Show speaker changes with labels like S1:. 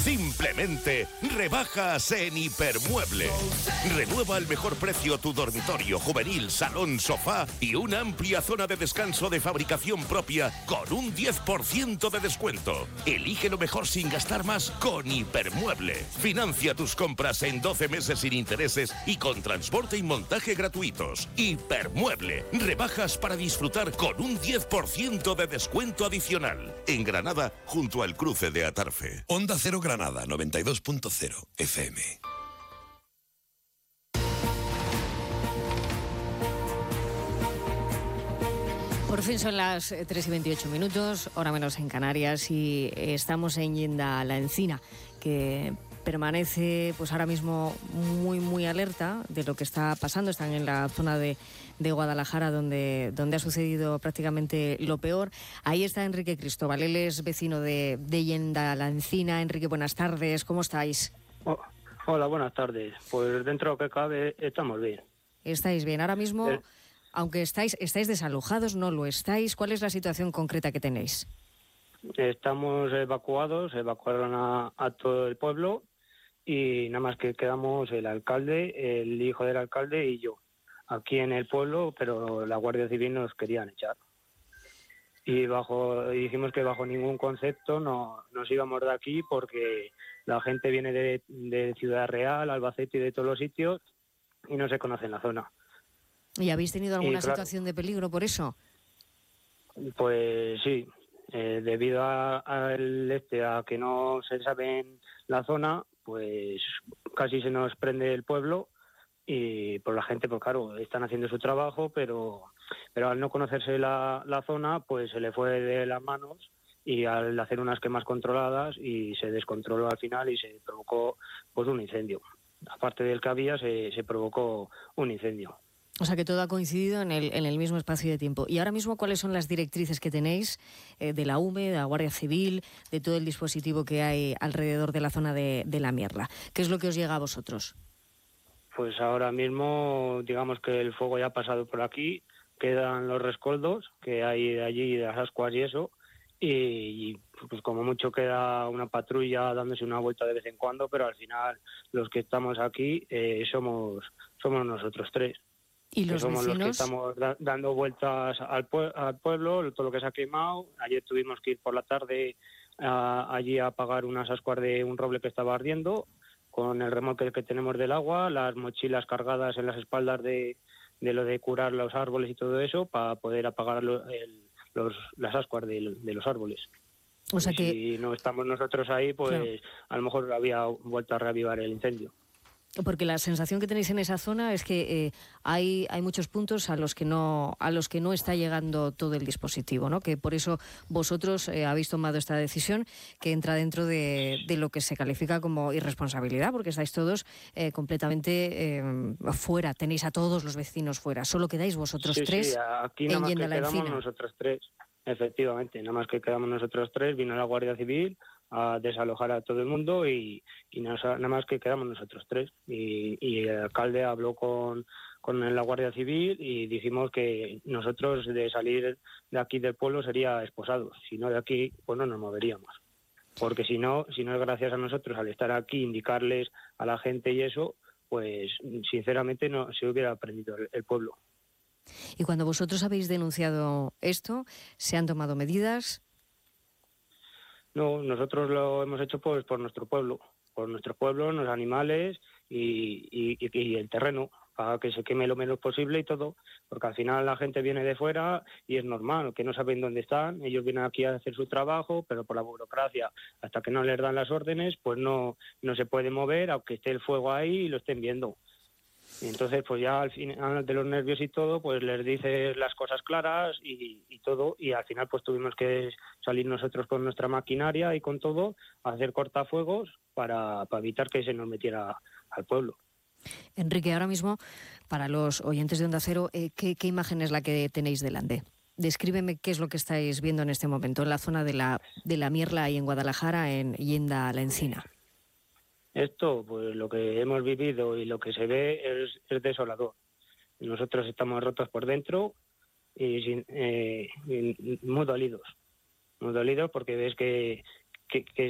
S1: Simplemente rebajas en Hipermueble. Renueva al mejor precio tu dormitorio, juvenil, salón, sofá y una amplia zona de descanso de fabricación propia con un 10% de descuento. Elige lo mejor sin gastar más con Hipermueble. Financia tus compras en 12 meses sin intereses y con transporte y montaje gratuitos. Hipermueble. Rebajas para disfrutar con un 10% de descuento adicional. En Granada, junto al cruce de Atarfe.
S2: Onda Cero Granada, 92.0 FM.
S3: Por fin son las 3:28, hora menos en Canarias, y estamos en Yenda La Encina, que permanece pues ahora mismo muy alerta de lo que está pasando. Están en la zona de Guadalajara donde ha sucedido prácticamente lo peor. Ahí está Enrique Cristóbal, él es vecino de Yenda La Encina. Enrique, buenas tardes, ¿cómo estáis?
S4: Hola, buenas tardes. Pues dentro de lo que cabe estamos bien.
S3: ¿Estáis bien? Ahora mismo, aunque estáis desalojados, no lo estáis. ¿Cuál es la situación concreta que tenéis?
S4: Estamos evacuaron a todo el pueblo y nada más que quedamos el alcalde, el hijo del alcalde y yo aquí en el pueblo, pero la Guardia Civil nos querían echar. Y dijimos que bajo ningún concepto no nos íbamos de aquí porque la gente viene de Ciudad Real, Albacete y de todos los sitios y no se conoce en la zona.
S3: ¿Y habéis tenido alguna situación de peligro por eso?
S4: Pues sí, debido a que no se sabe en la zona, pues casi se nos prende el pueblo y por la gente, pues claro, están haciendo su trabajo, pero al no conocerse la zona, pues se le fue de las manos y al hacer unas quemas controladas y se descontroló al final y se provocó pues un incendio. Aparte del que había, se provocó un incendio.
S3: O sea que todo ha coincidido en el mismo espacio de tiempo. Y ahora mismo, ¿cuáles son las directrices que tenéis de la UME, de la Guardia Civil, de todo el dispositivo que hay alrededor de la zona de la Mierla? ¿Qué es lo que os llega a vosotros?
S4: Pues ahora mismo, digamos que el fuego ya ha pasado por aquí, quedan los rescoldos que hay de allí, de las ascuas y eso, y pues como mucho queda una patrulla dándose una vuelta de vez en cuando, pero al final los que estamos aquí somos nosotros tres.
S3: ¿Y los
S4: somos
S3: vecinos?
S4: los que estamos dando vueltas al pueblo, todo lo que se ha quemado. Ayer tuvimos que ir por la tarde allí a apagar unas ascuas de un roble que estaba ardiendo, con el remolque que tenemos del agua, las mochilas cargadas en las espaldas de lo de curar los árboles y todo eso, para poder apagar las ascuas de los árboles.
S3: O sea que
S4: si no estamos nosotros ahí, pues claro, a lo mejor había vuelto a reavivar el incendio.
S3: Porque la sensación que tenéis en esa zona es que hay muchos puntos a los que no está llegando todo el dispositivo, ¿no? Que por eso vosotros habéis tomado esta decisión que entra dentro de lo que se califica como irresponsabilidad, porque estáis todos completamente fuera, tenéis a todos los vecinos fuera, solo quedáis vosotros tres.
S4: Sí, aquí nada más que quedamos nosotros tres, efectivamente, nada más que quedamos nosotros tres, vino la Guardia Civil a desalojar a todo el mundo y nada más que quedamos nosotros tres. Y el alcalde habló con la Guardia Civil y dijimos que nosotros de salir de aquí del pueblo sería esposados, si no de aquí pues no nos moveríamos. Porque si no es gracias a nosotros al estar aquí, indicarles a la gente y eso, pues sinceramente no se hubiera aprendido el pueblo.
S3: Y cuando vosotros habéis denunciado esto, ¿se han tomado medidas?
S4: No, nosotros lo hemos hecho pues por nuestro pueblo, los animales y el terreno, para que se queme lo menos posible y todo, porque al final la gente viene de fuera y es normal, que no saben dónde están, ellos vienen aquí a hacer su trabajo, pero por la burocracia, hasta que no les dan las órdenes, pues no se puede mover, aunque esté el fuego ahí y lo estén viendo. Y entonces, pues ya al final de los nervios y todo, pues les dices las cosas claras y todo, y al final pues tuvimos que salir nosotros con nuestra maquinaria y con todo, a hacer cortafuegos para evitar que se nos metiera al pueblo.
S3: Enrique, ahora mismo, para los oyentes de Onda Cero, ¿qué imagen es la que tenéis delante? Descríbeme qué es lo que estáis viendo en este momento en la zona de la Mierla y en Guadalajara, en Yenda La Encina.
S4: Esto, pues lo que hemos vivido y lo que se ve es desolador. Nosotros estamos rotos por dentro y muy dolidos porque ves que